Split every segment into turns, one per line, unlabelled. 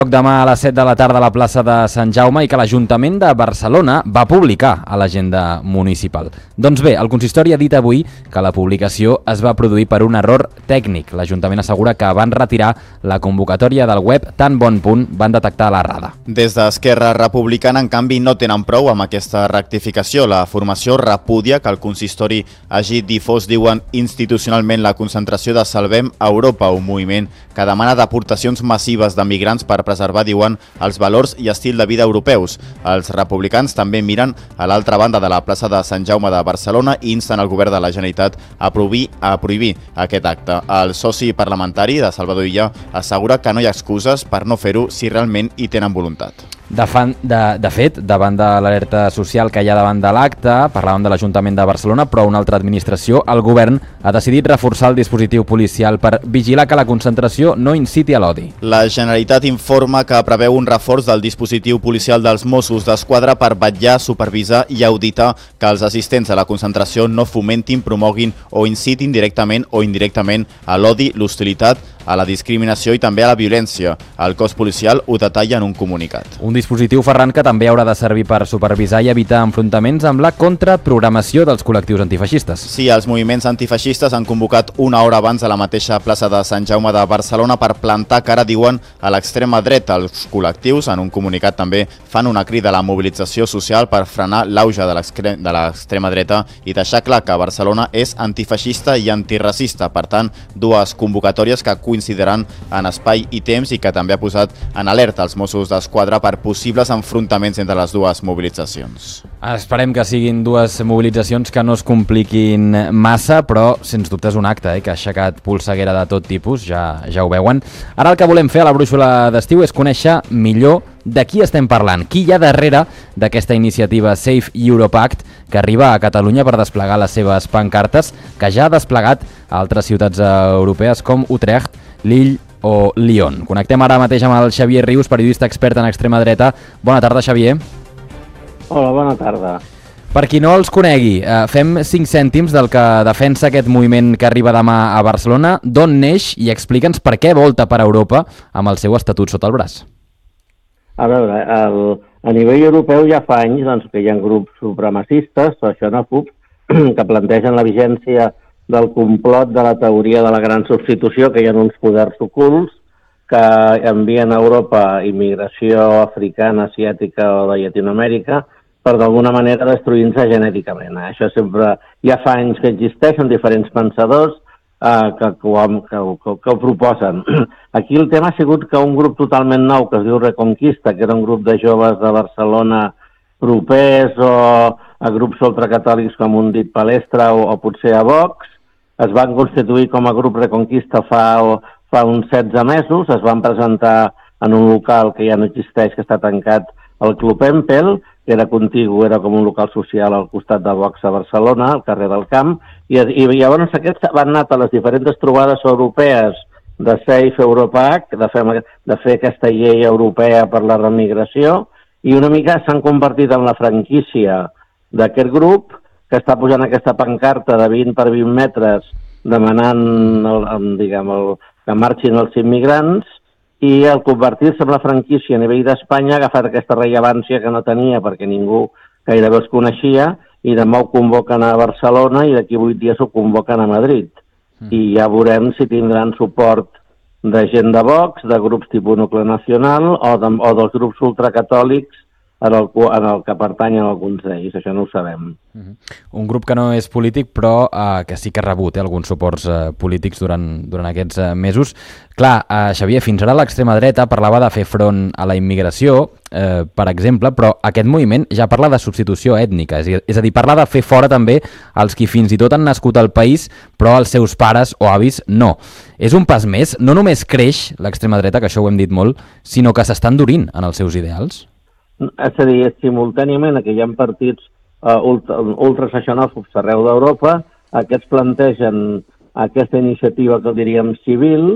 Demà a les 7 de la tarda a la plaça de Sant Jaume i que l'Ajuntament de Barcelona va publicar a l'agenda municipal. Doncs bé, el consistori ha dit avui que la publicació es va produir per un error tècnic. L'Ajuntament assegura que van retirar la convocatòria del web tan bon punt van detectar l'errada.
Des d'Esquerra Republicana, en canvi, no tenen prou amb aquesta rectificació. La formació repudia que el consistori hagi difós, diuen, institucionalment la concentració de Salvem Europa, un moviment que demana deportacions massives de migrants per preservar, diuen, els valors i estil de vida europeus. Els republicans també miren a l'altra banda de la plaça de Sant Jaume de Barcelona i insten el govern de la Generalitat a prohibir aquest acte. El soci parlamentari de Salvador Illa assegura que no hi ha excuses per no fer-ho si realment hi tenen voluntat.
De fet, davant de l'alerta social que hi ha davant de l'acte, parlàvem de l'Ajuntament de Barcelona, però una altra administració, el govern ha decidit reforçar el dispositiu policial per vigilar que la concentració no inciti a l'odi.
La Generalitat informa que preveu un reforç del dispositiu policial dels Mossos d'Esquadra per vetllar, supervisar i auditar que els assistents a la concentració no fomentin, promoguin o incitin directament o indirectament a l'odi, l'hostilitat, a la discriminació i també a la violència. El cos policial ho detalla en un comunicat.
Un dispositiu, Ferran, que també haurà de servir per supervisar i evitar enfrontaments amb la contraprogramació dels col·lectius antifeixistes.
Sí, els moviments antifeixistes han convocat una hora abans a la mateixa plaça de Sant Jaume de Barcelona per plantar cara, diuen, a l'extrema dreta. Els col·lectius, en un comunicat també, fan una crida a la mobilització social per frenar l'auge de l'extrema dreta i deixar clar que Barcelona és antifeixista i antiracista. Per tant, dues convocatòries que coincidiran en espai i temps i que també ha posat en alerta els Mossos d'Esquadra per possibles enfrontaments entre les dues mobilitzacions.
Esperem que siguin dues mobilitzacions que no es compliquin massa, però sens dubte és un acte que ha aixecat polseguera de tot tipus, ja ho veuen. Ara el que volem fer a la brúixola d'estiu és conèixer millor de qui estem parlant, qui hi ha darrere d'aquesta iniciativa Safe Europe Act que arriba a Catalunya per desplegar les seves pancartes, que ja ha desplegat a altres ciutats europees com Utrecht, Lille o Lyon. Connectem ara mateix amb el Xavier Rius, periodista expert en extrema dreta. Bona tarda, Xavier.
Hola, bona tarda.
Per qui no els conegui, fem 5 cèntims del que defensa aquest moviment que arriba demà a Barcelona, d'on neix i explica'ns per què volta per Europa amb el seu estatut sota el braç.
A veure, a nivell europeu ja fa anys que hi ha grups supremacistes o xenòfobs que plantegen la vigència del complot de la teoria de la gran substitució, que hi ha uns poders ocults que envien a Europa immigració africana, asiàtica o de Llatinoamèrica per d'alguna manera destruir-se genèticament. Això sempre ja fa anys que existeixen diferents pensadors que ho proposen. Aquí el tema ha sigut que un grup totalment nou que es diu Reconquista, que era un grup de joves de Barcelona propers o a grups ultracatòlics com un dit Palestra o potser a Vox, es van constituir com a grup Reconquista fa uns 16 mesos, es van presentar en un local que ja no existeix, que està tancat, el Club Empel, que era contigu, era com un local social al costat de Vox a Barcelona, al carrer del Camp, i llavors aquests van anar a les diferents trobades europees de Safe Europe Act, de fer aquesta llei europea per la remigració, i una mica s'han convertit en la franquícia d'aquest grup, que està posant aquesta pancarta de 20 per 20 metres demanant que marxin els immigrants, i al convertir-se en la franquícia a nivell d'Espanya ha agafat aquesta rellevància que no tenia perquè ningú gairebé els coneixia, i demà ho convoquen a Barcelona i d'aquí 8 dies ho convoquen a Madrid. I ja veurem si tindran suport de gent de Vox, de grups tipus Nuclear Nacional o dels grups ultracatòlics en el que pertanyen alguns d'ells, això no ho sabem.
Un grup que no és polític, però que sí que ha rebut alguns suports polítics durant aquests mesos. Clar, Xavier, fins ara l'extrema dreta parlava de fer front a la immigració, per exemple, però aquest moviment ja parla de substitució ètnica, és a dir, parla de fer fora també els qui fins i tot han nascut al país, però els seus pares o avis no. És un pas més, no només creix l'extrema dreta, que això ho hem dit molt, sinó que s'està endurint en els seus ideals.
És a dir, simultàniament que hi ha partits ultraxenòfobs arreu d'Europa, aquests plantegen aquesta iniciativa que diríem civil,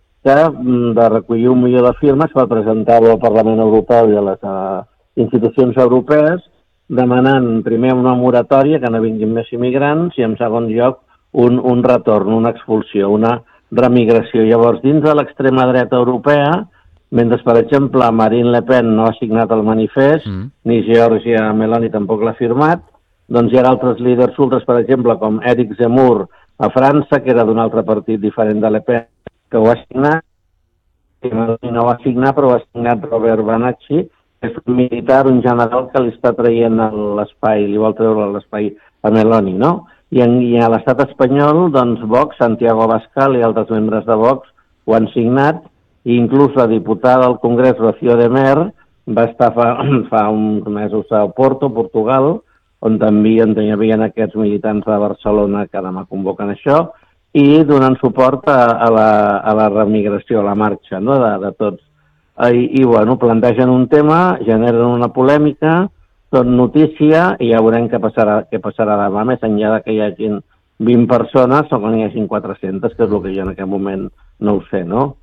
de recollir 1 milió de firmes per presentar-ho al Parlament Europeu i a les institucions europees, demanant primer una moratòria, que no vinguin més immigrants, i en segon lloc un retorn, una expulsió, una remigració. Llavors, dins de l'extrema dreta europea mentre, per exemple, Marine Le Pen no ha signat el manifest, ni Giorgia Meloni tampoc l'ha firmat, doncs hi ha altres líders ultres, per exemple, com Éric Zemmour a França, que era d'un altre partit diferent de Le Pen, que ho ha signat, i Meloni no ho va signar, però ho ha signat Robert Banacci, que és un militar, un general que li està traient l'espai, li vol treure l'espai a Meloni, no? I a l'estat espanyol, doncs, Vox, Santiago Abascal i altres membres de Vox ho han signat, i inclús la diputada al Congrés, Rocío de Mer, va estar fa uns mesos a Porto, Portugal, on també hi havia aquests militants de Barcelona que demà convoquen això, i donen suport a la remigració, a la marxa, no?, de tots. I bueno, plantegen un tema, generen una polèmica, són notícia, i ja veurem què passarà demà, més enllà que hi hagin 20 persones o que n'hi hagin 400, que és el que jo en aquest moment no ho sé, no?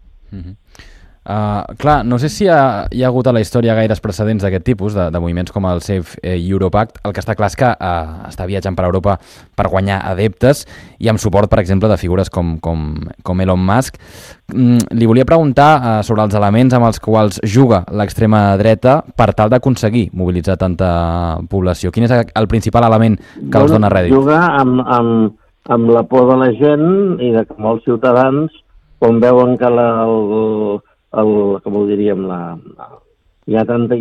Clar, no sé si hi ha hagut a la història gaires precedents d'aquest tipus, de moviments com el Save Europact. El que està clar és que està viatjant per Europa per guanyar adeptes i amb suport, per exemple, de figures com Elon Musk. Li volia preguntar sobre els elements amb els quals juga l'extrema dreta per tal d'aconseguir mobilitzar tanta població. Quin és el principal element que els dona rèdit?
Juga amb la por de la gent i de que molts ciutadans, quan veuen que com ho diríem, hi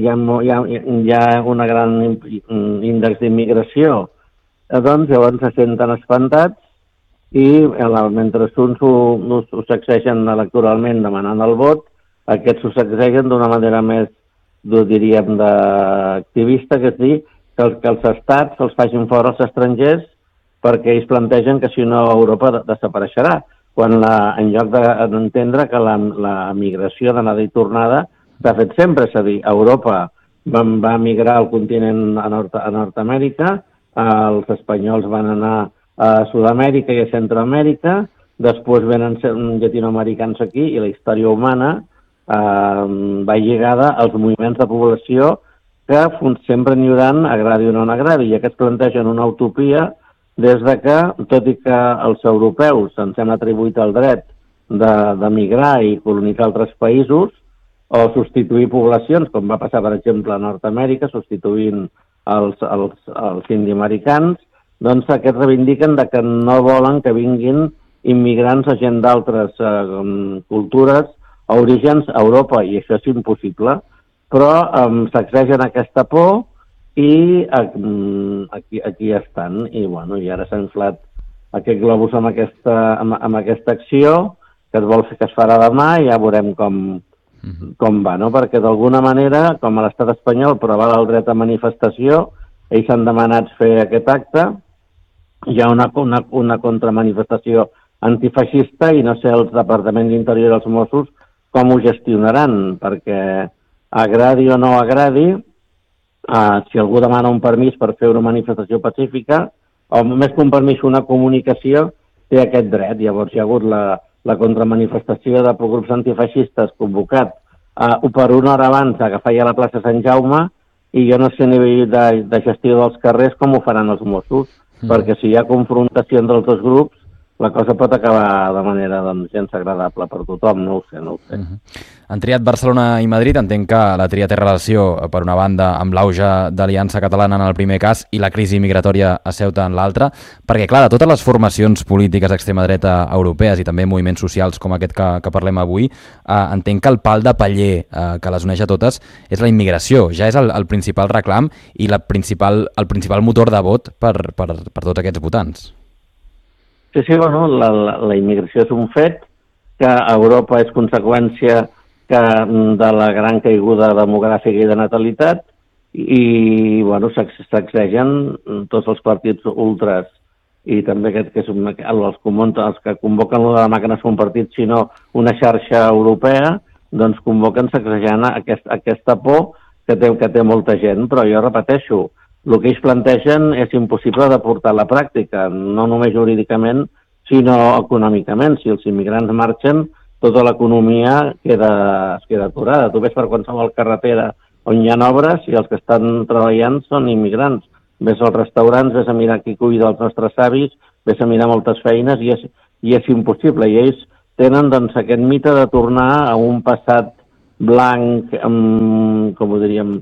ha una gran índex d'immigració, doncs llavors se senten espantats i mentre uns ho sacsegen electoralment demanant el vot, aquests ho sacsegen d'una manera més, diríem, d'activista, que és dir, que els estats els facin fora els estrangers perquè ells plantegen que si no Europa desapareixerà, quan en lloc d'entendre que la migració d'anada i tornada s'ha fet sempre, és a dir, Europa va migrar al continent a Nord-Amèrica, els espanyols van anar a Sud-amèrica i a Centroamèrica, després venen llatinoamericans aquí i la història humana va lligada als moviments de població que sempre n'hi haurà, agradi o no agradi, i aquests plantegen una utopia des de que, tot i que els europeus ens hem atribuït el dret de migrar i colonitzar altres països o substituir poblacions, com va passar, per exemple, a Nord-Amèrica, substituint els indioamericans, doncs aquests reivindiquen que no volen que vinguin immigrants o gent d'altres cultures o orígens a Europa, i això és impossible. Però sacsegen aquesta por i aquí estan, i bueno, i ara s'ha inflat aquest globus amb aquesta acció que es vol fer, que es farà demà, i ja veurem com va, no? Perquè d'alguna manera, com a l'estat espanyol preval el dret a manifestació, ells han demanat fer aquest acte, hi ha una contramanifestació antifeixista i no sé els departaments d'Interior i els Mossos com ho gestionaran, perquè agradi o no agradi, si algú demana un permís per fer una manifestació pacífica, o més que un permís, una comunicació, té aquest dret. Llavors hi ha hagut la contramanifestació de grups antifeixistes convocat per una hora abans que feia a la plaça Sant Jaume, i jo no sé a nivell de gestió dels carrers com ho faran els Mossos, perquè si hi ha confrontació entre els dos grups, la cosa pot acabar de manera gens agradable per tothom, no ho sé.
Han triat Barcelona i Madrid, entenc que la tria té relació, per una banda, amb l'auge d'Aliança Catalana en el primer cas i la crisi migratòria a Ceuta en l'altre, perquè, clar, de totes les formacions polítiques d'extrema dreta europees i també moviments socials com aquest que parlem avui, entenc que el pal de paller que les uneix a totes és la immigració, ja és el principal reclam i el principal motor de vot per tots aquests votants.
Sí, bueno, la immigració és un fet, que a Europa és conseqüència de la gran caiguda demogràfica i de natalitat, i bueno, sacsegen tots els partits ultras, i també els que convoquen la demà, que no és un partit sinó una xarxa europea, doncs convoquen sacsejant aquesta por que té molta gent. Però jo repeteixo, el que ells plantegen és impossible de portar a la pràctica, no només jurídicament, sinó econòmicament. Si els immigrants marxen, tota l'economia es queda aturada. Tu ves per qualsevol carretera on hi ha obres i els que estan treballant són immigrants. Ves als restaurants, ves a mirar qui cuida els nostres avis, ves a mirar moltes feines i és impossible. I ells tenen doncs, aquest mite de tornar a un passat blanc, com ho diríem,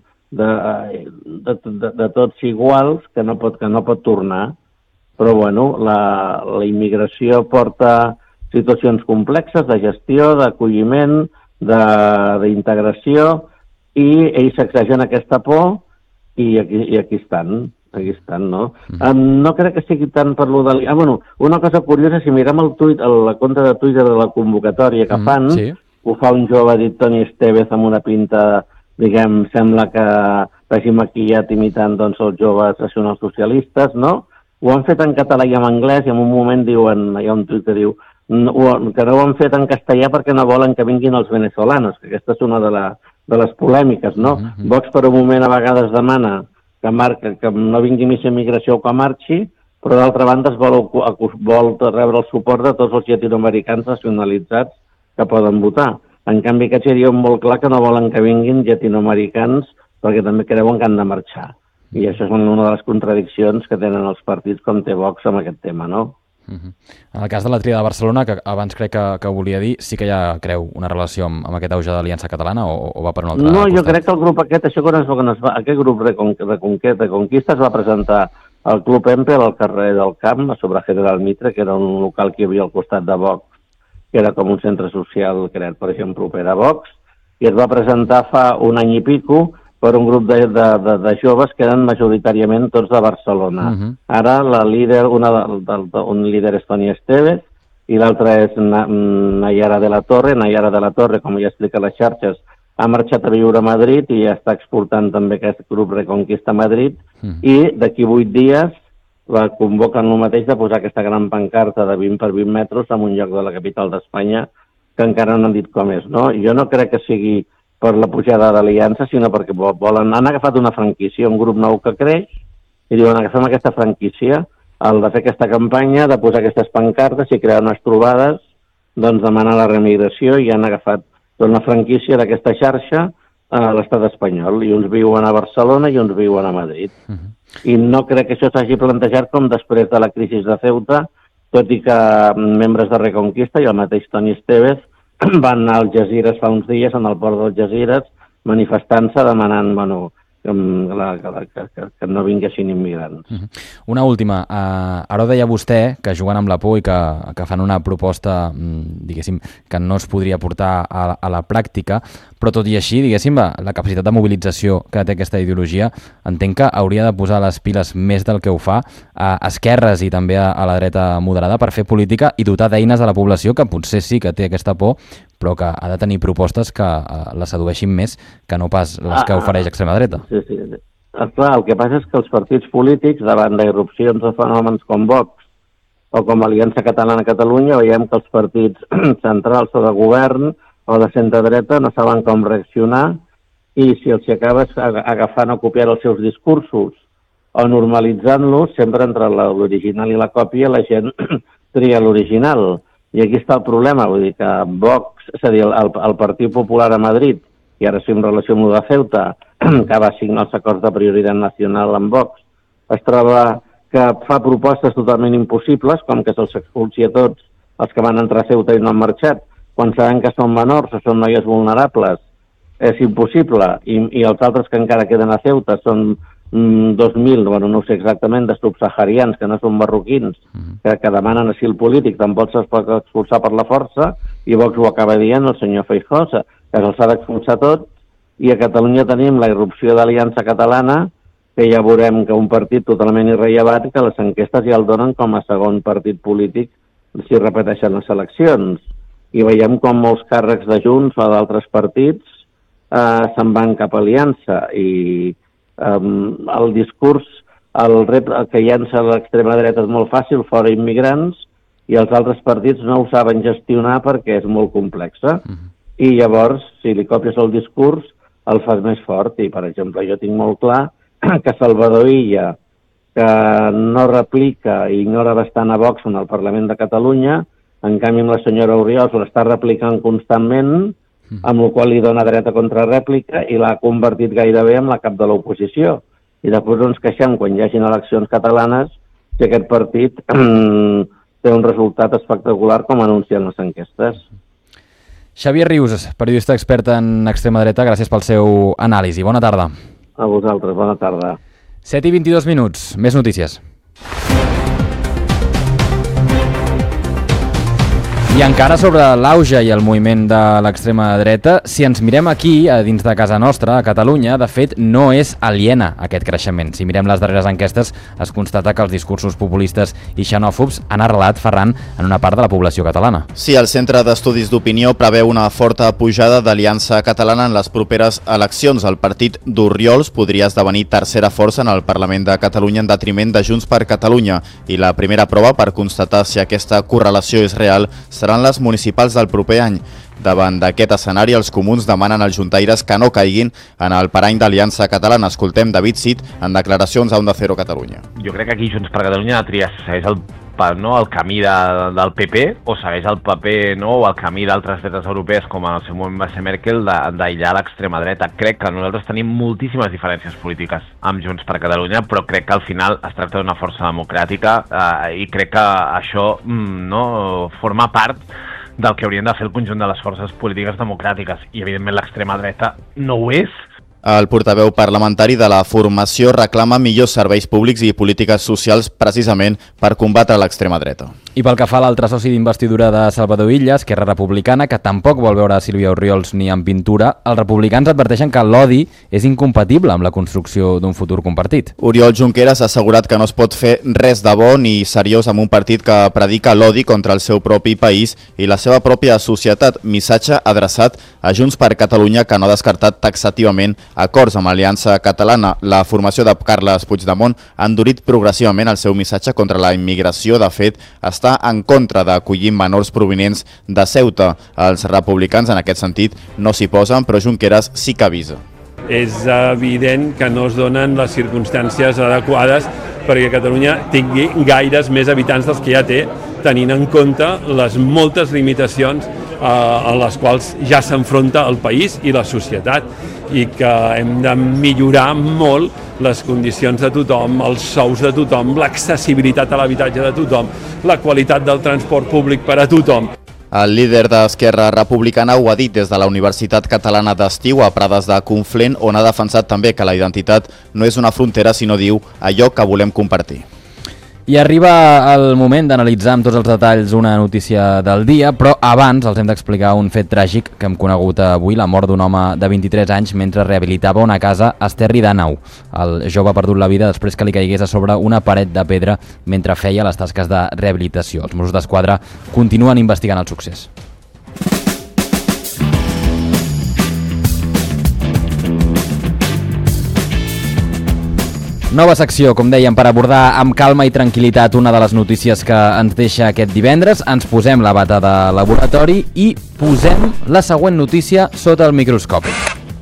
de tots iguals, que no pot tornar. Però, bueno, la immigració porta situacions complexes de gestió, d'acolliment, d'integració, i ells sacsegen aquesta por i aquí estan, no? No crec que sigui tant per lo de... bueno, una cosa curiosa, si mirem la compte de Twitter de la convocatòria que fan, ho fa un jove dit Toni Estevez amb una pinta, diguem, sembla que vagi maquillat imitant doncs, els joves nacionalsocialistes, no? Ho han fet en català i en anglès i en un moment diuen, hi ha un tuit que diu que no ho han fet en castellà perquè no volen que vinguin els venezolanos, que aquesta és una de les polèmiques, no? Vox per un moment a vegades demana que no vingui més immigració o que marxi, però d'altra banda es vol rebre el suport de tots els llatinoamericans nacionalitzats que poden votar. En canvi, aquests ja diuen molt clar que no volen que vinguin llatinoamericans perquè també creuen que han de marxar. I això és una de les contradiccions que tenen els partits com té Vox amb aquest tema, no?
En el cas de la Tria de Barcelona, que abans crec que volia dir, sí que ja creu una relació amb aquest auge de l'Aliança Catalana o va per un altre costat?
No, jo crec que el grup aquest, aquest grup Reconquista es va presentar al Club Empel al carrer del Camp, a sobre General Mitre, que era un local que hi havia al costat de Vox, que era com un centre social creat, per exemple, proper a Vox, i es va presentar fa un any i pico per un grup de joves que eren majoritàriament tots de Barcelona. Ara la líder, un líder és Toni Estevez i l'altra és Nayara de la Torre. Nayara de la Torre, com ja explica a les xarxes, ha marxat a viure a Madrid i està exportant també aquest grup Reconquista a Madrid i d'aquí 8 dies la convoquen el mateix de posar aquesta gran pancarta de 20 per 20 metres en un lloc de la capital d'Espanya que encara no han dit com és, no? Jo no crec que sigui per la pujada de l'Aliança, sinó perquè han agafat una franquícia, un grup nou que creix, i diuen, agafem aquesta franquícia, el de fer aquesta campanya, de posar aquestes pancartes i crear unes trobades, doncs demanar la remigració, i han agafat una franquícia d'aquesta xarxa a l'estat espanyol, i uns viuen a Barcelona i uns viuen a Madrid. I no crec que això s'hagi plantejat com després de la crisi de Ceuta, tot i que membres de Reconquista i el mateix Toni Estevez van anar al Algesires fa uns dies, en el port d'Algesires, manifestant-se demanant que no vinguessin immigrants.
Una última. Ara deia vostè que juguen amb la por i que fan una proposta, diguéssim, que no es podria portar a la pràctica, però tot i així, diguéssim, la capacitat de mobilització que té aquesta ideologia, entenc que hauria de posar les piles més del que ho fa a esquerres i també a la dreta moderada per fer política i dotar d'eines a la població que potser sí que té aquesta por, però que ha de tenir propostes que la sedueixin més que no pas les que ofereix extrema dreta.
Sí. Clar, el que passa és que els partits polítics, davant d'irrupcions de fenòmens com Vox o com Aliança Catalana a Catalunya, veiem que els partits centrals o de govern o de centre-dreta no saben com reaccionar i si els acabes agafant o copiant els seus discursos o normalitzant-los, sempre entre l'original i la còpia la gent tria l'original. I aquí està el problema, vull dir que Vox, és a dir, el Partit Popular a Madrid, i ara sí en relació amb de Ceuta, que va signar els acords de prioritat nacional amb Vox, es troba que fa propostes totalment impossibles, com que se'ls expulsi a tots els que van entrar a Ceuta i no han marxat, quan saben que són menors o són noies vulnerables, és impossible, i els altres que encara queden a Ceuta són 2.000, bueno, no ho sé exactament, de subsaharians, que no són marroquins, que demanen asil polític, tampoc se'ls pot expulsar per la força, i Vox ho acaba dient el senyor Feijóo, que se'ls ha d'expulsar tot, i a Catalunya tenim la irrupció d'Aliança Catalana, que ja veurem que un partit totalment irrellevant, que les enquestes ja el donen com a segon partit polític si repeteixen les eleccions. I veiem com molts càrrecs de Junts o d'altres partits se'n van cap a Aliança, i el discurs, el repte que llença l'extrema dreta és molt fàcil, fora immigrants, i els altres partits no ho saben gestionar perquè és molt complexa. I llavors, si li copies el discurs, el fas més fort. I, per exemple, jo tinc molt clar que Salvador Illa, que no replica i ignora bastant a Vox en el Parlament de Catalunya, en canvi amb la senyora Oriols l'està replicant constantment, amb la qual li dona dreta contra rèplica i l'ha convertit gairebé en la cap de l'oposició. I després ens queixem quan hi hagin eleccions catalanes que aquest partit té un resultat espectacular com anuncien les enquestes.
Xavier Rius, periodista expert en extrema dreta, gràcies pel seu anàlisi. Bona tarda.
A vosaltres, bona tarda.
7:22, més notícies. I encara sobre l'auge i el moviment de l'extrema dreta, si ens mirem aquí, a dins de casa nostra, a Catalunya, de fet, no és aliena aquest creixement. Si mirem les darreres enquestes, es constata que els discursos populistes i xenòfobs han arrelat, Ferran, en una part de la població catalana.
Sí, el Centre d'Estudis d'Opinió preveu una forta pujada d'Aliança Catalana en les properes eleccions. El partit d'Orriols podria esdevenir tercera força en el Parlament de Catalunya en detriment de Junts per Catalunya. I la primera prova per constatar si aquesta correlació és real seran les municipals del proper any. Davant d'aquest escenari, els comuns demanen als juntaires que no caiguin en el parany d'Aliança Catalana. Escoltem David Cid en declaracions a Onda Cero Catalunya.
Jo crec que aquí Junts per Catalunya ha de triar si segueix el camí del PP o segueix el paper o el camí d'altres dretes europees, com en el seu moment va ser Merkel, d'aïllar l'extrema dreta. Crec que nosaltres tenim moltíssimes diferències polítiques amb Junts per Catalunya, però crec que al final es tracta d'una força democràtica i crec que això forma part del que haurien de fer el conjunt de les forces polítiques democràtiques, i evidentment l'extrema dreta no ho és.
El portaveu parlamentari de la formació reclama millors serveis públics i polítiques socials precisament per combatre l'extrema dreta.
I pel que fa a l'altre soci d'investidura de Salvador Illa, Esquerra Republicana, que tampoc vol veure Sílvia Orriols ni en pintura, els republicans adverteixen que l'odi és incompatible amb la construcció d'un futur compartit.
Oriol Junqueras ha assegurat que no es pot fer res de bo ni seriós amb un partit que predica l'odi contra el seu propi país i la seva pròpia societat. Missatge adreçat a Junts per Catalunya, que no ha descartat taxativament acords amb Aliança Catalana. La formació de Carles Puigdemont ha endurit progressivament el seu missatge contra la immigració. De fet, està en contra d'acollir menors provinents de Ceuta. Els republicans, en aquest sentit, no s'hi posen, però Junqueras sí que avisa.
És evident que no es donen les circumstàncies adequades perquè Catalunya tingui gaires més habitants dels que ja té, tenint en compte les moltes limitacions a les quals ja s'enfronta el país i la societat, i que hem de millorar molt les condicions de tothom, els sous de tothom, l'accessibilitat a l'habitatge de tothom, la qualitat del transport públic per a tothom.
El líder d'Esquerra Republicana ho ha dit des de la Universitat Catalana d'Estiu a Prades de Conflent, on ha defensat també que la identitat no és una frontera, sinó, diu, allò que volem compartir.
I arriba el moment d'analitzar amb tots els detalls una notícia del dia, però abans els hem d'explicar un fet tràgic que hem conegut avui, la mort d'un home de 23 anys mentre rehabilitava una casa a Esterri d'Àneu. El jove ha perdut la vida després que li caigués a sobre una paret de pedra mentre feia les tasques de rehabilitació. Els Mossos d'Esquadra continuen investigant el succés. Nova secció, com dèiem, per abordar amb calma i tranquil·litat una de les notícies que ens deixa aquest divendres. Ens posem la bata de laboratori i posem la següent notícia sota el microscopi.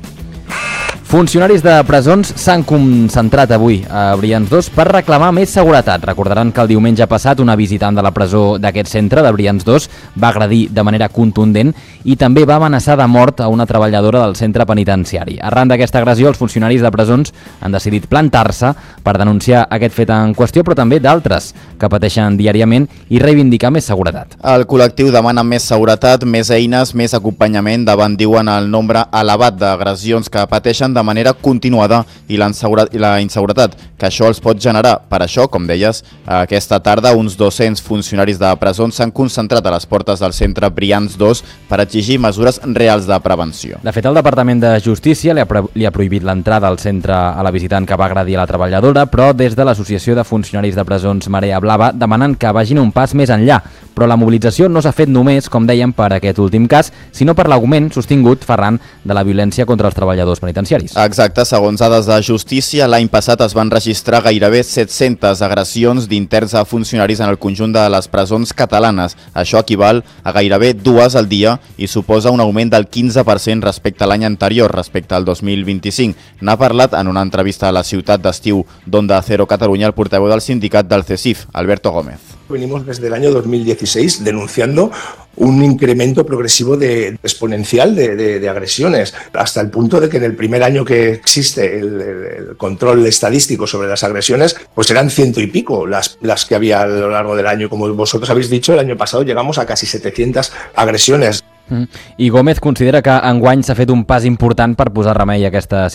Funcionaris de presons s'han concentrat avui a Brians 2 per reclamar més seguretat. Recordaran que el diumenge passat una visitant de la presó d'aquest centre, de Brians 2, va agredir de manera contundent i també va amenaçar de mort a una treballadora del centre penitenciari. Arran d'aquesta agressió, els funcionaris de presons han decidit plantar-se per denunciar aquest fet en qüestió, però també d'altres que pateixen diàriament i reivindicar més seguretat.
El col·lectiu demana més seguretat, més eines, més acompanyament davant, diuen, el nombre elevat d'agressions que pateixen de manera continuada i la inseguretat que això els pot generar. Per això, com deies, aquesta tarda uns 200 funcionaris de presons s'han concentrat a les portes del centre Brians 2 per exigir mesures reals de prevenció.
De fet, el Departament de Justícia li ha prohibit l'entrada al centre a la visitant que va agredir a la treballadora, però des de l'Associació de Funcionaris de Presons Marea Blava demanen que vagin un pas més enllà. Però la mobilització no s'ha fet només, com dèiem, per aquest últim cas, sinó per l'augment sostingut, Ferran, de la violència contra els treballadors penitenciaris.
Exacte, segons dades de Justícia, l'any passat es van registrar gairebé 700 agressions d'interns a funcionaris en el conjunt de les presons catalanes. Això equival a gairebé 2 al dia i suposa un augment del 15% respecte a l'any anterior, respecte al 2025. N'ha parlat en una entrevista a la ciutat d'estiu d'Onda Cero Catalunya el portaveu del sindicat del CESIF, Alberto Gómez.
Venimos desde el año 2016 denunciando un incremento progresivo exponencial de agresiones, hasta el punto de que en el primer año que existe el control estadístico sobre las agresiones, pues eran 100 y pico las que había a lo largo del año. Como vosotros habéis dicho, el año pasado llegamos a casi 700 agresiones.
I Gómez considera que enguany s'ha fet un pas important per posar remei a aquesta